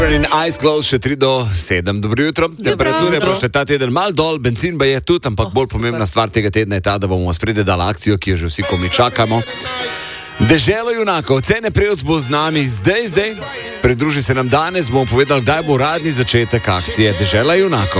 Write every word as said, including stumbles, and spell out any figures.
In Ice Close še tri do sedem. Dobro jutro. Temperature bo še ta teden mal dol, benzin pa je tudi, ampak oh, bolj pomembna super. Stvar tega tedna je ta, da bomo spredje dali akcijo, ki jo že vsi komi čakamo. Deželo junakov, Cene Prevc bo z nami zdaj, zdaj. Pridruži se nam danes, bomo povedali, kdaj bo uradni začetek akcije Dežela junakov.